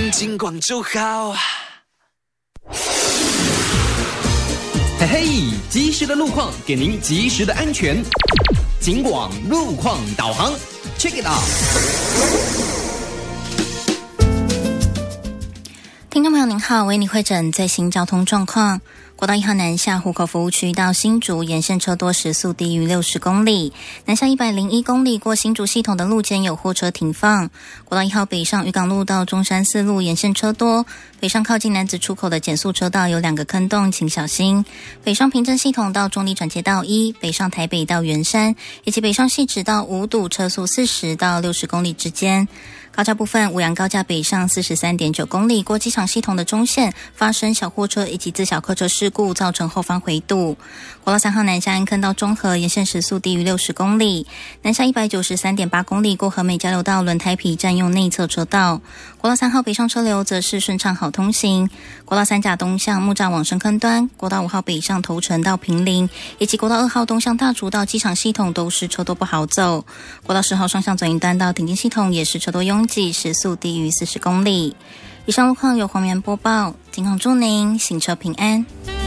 景广就好。 嘿嘿，及时的路况给您及时的安全。景广路况导航 ，Check it out。 听众朋友您好，为您汇诊最新交通状况。国道1号南下湖口服务区到新竹沿线车多，时速低于60公里。南下101公里过新竹系统的路间有货车停放。国道1号北上渔港路到中山四路沿线车多，北上靠近楠梓出口的减速车道有2个坑洞，请小心。北上平镇系统到中坜转接道1，北上台北到圆山，以及北上汐止到五堵车速40到60公里之间。高架部分，五杨高架北上43.9公里过机场系统的中线发生小货车以及自小客车事故，造成后方回堵。国道3号南下安坑到中和沿线时速低于60公里，南下193.8公里过和美交流道轮胎皮占用内侧车道。国道3号北上车流则是顺畅好通行。国道3甲东向木栅往深坑端，国道5号北上头城到坪林，以及国道2号东向大竹到机场系统都是车多不好走。国道10号双向转运端到顶尖系统也是车多拥挤，时速低于40公里。以上路况由黄源播报，警广祝您行车平安。